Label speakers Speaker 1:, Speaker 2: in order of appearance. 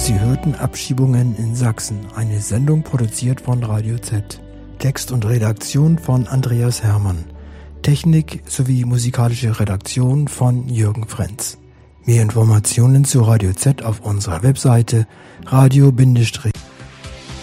Speaker 1: Sie hörten Abschiebungen in Sachsen, eine Sendung produziert von Radio Z. Text und Redaktion von Andreas Hermann. Technik sowie musikalische Redaktion von Jürgen Frenz. Mehr Informationen zu Radio Z auf unserer Webseite radio-z